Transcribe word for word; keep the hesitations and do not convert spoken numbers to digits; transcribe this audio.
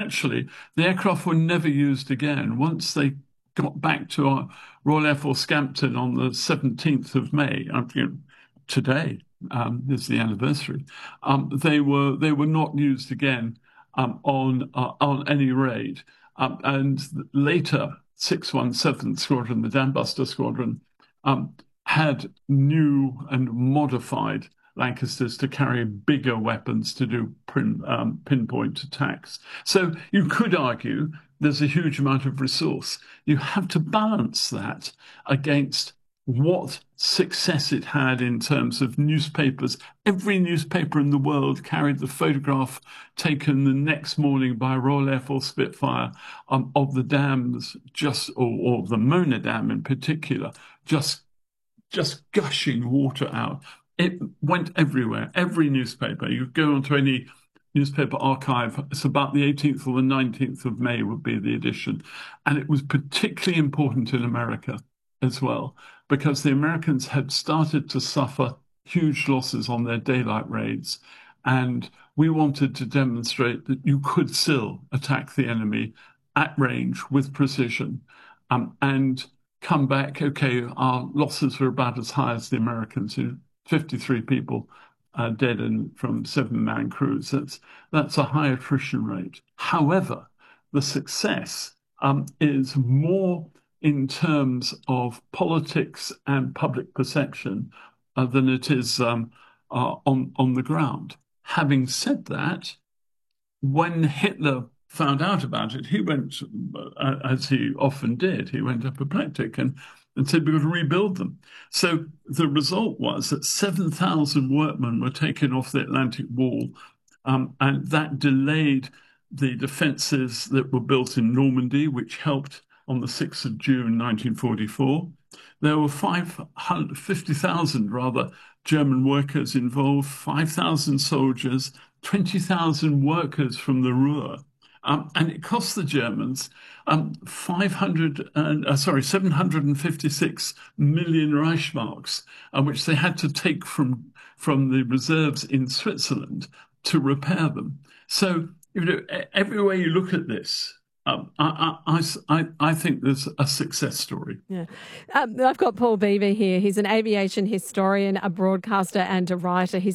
actually, the aircraft were never used again. Once they got back to our Royal Air Force Scampton on the seventeenth of May, I think today um, is the anniversary, um, they were they were not used again um, on uh, on any raid. Um, and later, six one seventh Squadron, the Dambuster Squadron, um, had new and modified Lancasters to carry bigger weapons to do pin, um, pinpoint attacks. So you could argue there's a huge amount of resource. You have to balance that against what success it had in terms of newspapers. Every newspaper in the world carried the photograph taken the next morning by a Royal Air Force Spitfire um, of the dams, just or, or the Mona Dam in particular, just just gushing water out. It went everywhere. Every newspaper. You go onto any newspaper archive, it's about the eighteenth or the nineteenth of May would be the edition. And it was particularly important in America as well, because the Americans had started to suffer huge losses on their daylight raids. And we wanted to demonstrate that you could still attack the enemy at range with precision. Um, and come back, okay, our losses were about as high as the Americans, who fifty-three people uh, dead in, from seven-man crews. That's, that's a high attrition rate. However, the success um, is more in terms of politics and public perception uh, than it is um, uh, on, on the ground. Having said that, when Hitler found out about it, he went, uh, as he often did, he went apoplectic and, and said, we've got to rebuild them. So the result was that seven thousand workmen were taken off the Atlantic Wall, um, and that delayed the defences that were built in Normandy, which helped on the sixth of June, nineteen forty-four. There were five hundred fifty thousand, rather, German workers involved, five thousand soldiers, twenty thousand workers from the Ruhr. Um, and it cost the Germans um, five hundred, uh, sorry, seven hundred fifty-six million Reichsmarks, uh, which they had to take from from the reserves in Switzerland to repair them. So, you know, every way you look at this, Um, I, I, I, I think there's a success story. Yeah, um, I've got Paul Beaver here. He's an aviation historian, a broadcaster and a writer. He's